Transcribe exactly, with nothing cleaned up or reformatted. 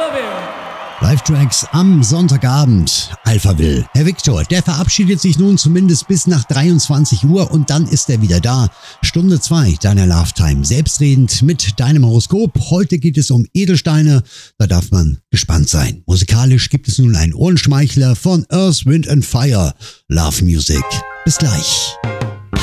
Live-Tracks am Sonntagabend. Alphaville. Herr Victor, der verabschiedet sich nun zumindest bis nach dreiundzwanzig Uhr und dann ist er wieder da. Stunde zwei deiner Love-Time. Selbstredend mit deinem Horoskop. Heute geht es um Edelsteine. Da darf man gespannt sein. Musikalisch gibt es nun einen Ohrenschmeichler von Earth, Wind and Fire. Love Music. Bis gleich.